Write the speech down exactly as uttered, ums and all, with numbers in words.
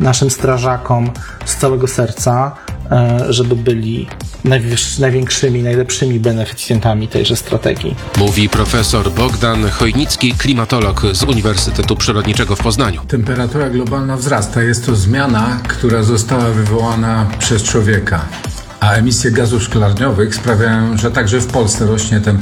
naszym strażakom z całego serca, żeby byli największymi, najlepszymi beneficjentami tejże strategii. Mówi profesor Bogdan Chojnicki, klimatolog z Uniwersytetu Przyrodniczego w Poznaniu. Temperatura globalna wzrasta. Jest to zmiana, która została wywołana przez człowieka. A emisje gazów szklarniowych sprawiają, że także w Polsce rośnie temperatura.